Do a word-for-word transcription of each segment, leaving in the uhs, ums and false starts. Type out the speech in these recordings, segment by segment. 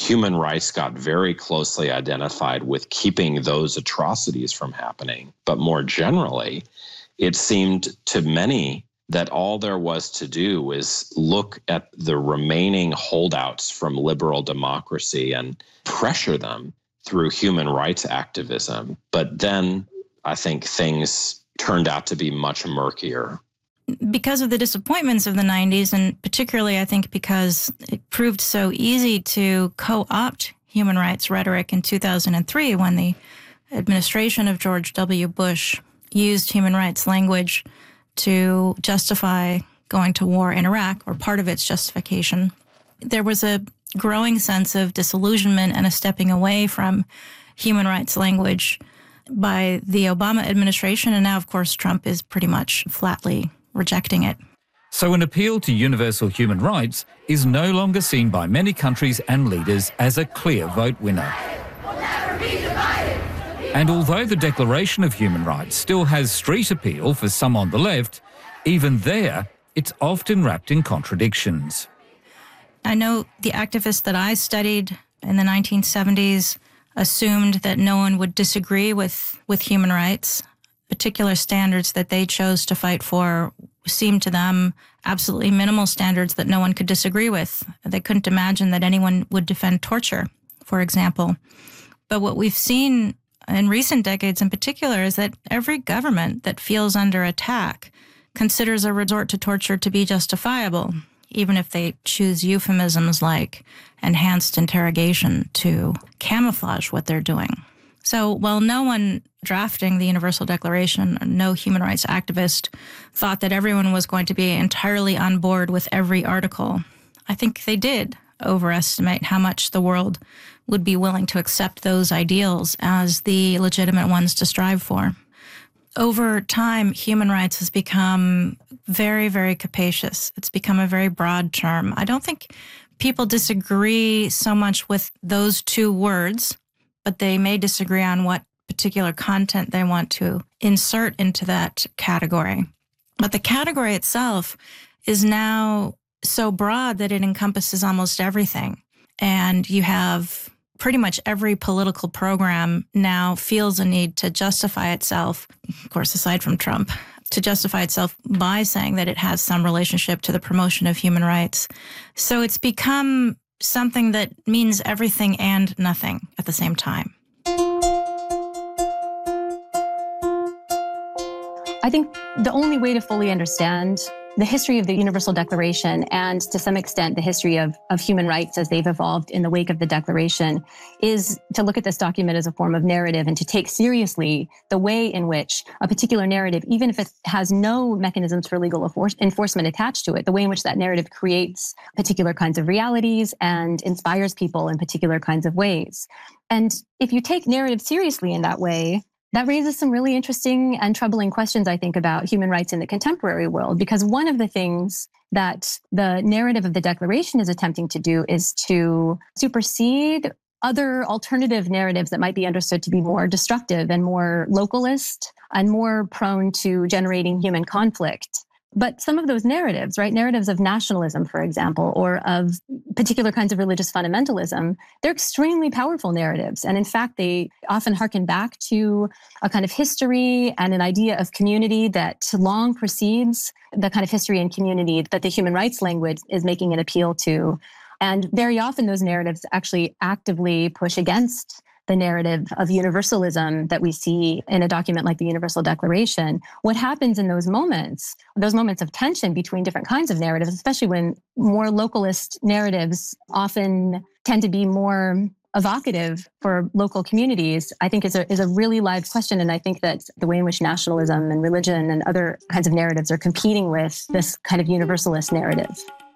human rights got very closely identified with keeping those atrocities from happening. But more generally, it seemed to many that all there was to do was look at the remaining holdouts from liberal democracy and pressure them through human rights activism. But then I think things turned out to be much murkier. Because of the disappointments of the nineties, and particularly I think because it proved so easy to co-opt human rights rhetoric in two thousand three when the administration of George W. Bush used human rights language to justify going to war in Iraq, or part of its justification. There was a growing sense of disillusionment and a stepping away from human rights language by the Obama administration, and now, of course, Trump is pretty much flatly rejecting it. So an appeal to universal human rights is no longer seen by many countries and leaders as a clear vote winner. And although the Declaration of Human Rights still has street appeal for some on the left, even there, it's often wrapped in contradictions. I know the activists that I studied in the nineteen seventies assumed that no one would disagree with, with human rights. Particular standards that they chose to fight for seemed to them absolutely minimal standards that no one could disagree with. They couldn't imagine that anyone would defend torture, for example. But what we've seen in recent decades in particular is that every government that feels under attack considers a resort to torture to be justifiable, even if they choose euphemisms like enhanced interrogation to camouflage what they're doing. So while no one drafting the Universal Declaration, no human rights activist, thought that everyone was going to be entirely on board with every article, I think they did overestimate how much the world would be willing to accept those ideals as the legitimate ones to strive for. Over time, human rights has become very, very capacious. It's become a very broad term. I don't think people disagree so much with those two words, but they may disagree on what particular content they want to insert into that category. But the category itself is now so broad that it encompasses almost everything. And you have pretty much every political program now feels a need to justify itself, of course, aside from Trump, to justify itself by saying that it has some relationship to the promotion of human rights. So it's become something that means everything and nothing at the same time. I think the only way to fully understand the history of the Universal Declaration and, to some extent, the history of, of human rights as they've evolved in the wake of the Declaration is to look at this document as a form of narrative and to take seriously the way in which a particular narrative, even if it has no mechanisms for legal enforcement attached to it, the way in which that narrative creates particular kinds of realities and inspires people in particular kinds of ways. And if you take narrative seriously in that way, that raises some really interesting and troubling questions, I think, about human rights in the contemporary world, because one of the things that the narrative of the Declaration is attempting to do is to supersede other alternative narratives that might be understood to be more destructive and more localist and more prone to generating human conflict. But some of those narratives, right, narratives of nationalism, for example, or of particular kinds of religious fundamentalism, they're extremely powerful narratives. And in fact, they often harken back to a kind of history and an idea of community that long precedes the kind of history and community that the human rights language is making an appeal to. And very often those narratives actually actively push against the narrative of universalism that we see in a document like the Universal Declaration. What happens in those moments, those moments of tension between different kinds of narratives, especially when more localist narratives often tend to be more evocative for local communities, I think is a, is a really live question. And I think that the way in which nationalism and religion and other kinds of narratives are competing with this kind of universalist narrative.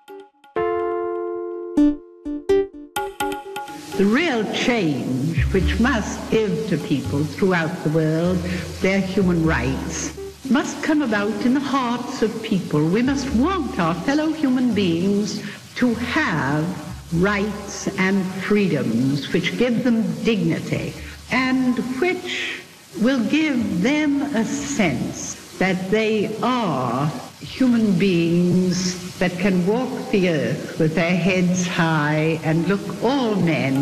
The real change which must give to people throughout the world their human rights must come about in the hearts of people. We must want our fellow human beings to have rights and freedoms which give them dignity and which will give them a sense that they are human beings that can walk the earth with their heads high and look all men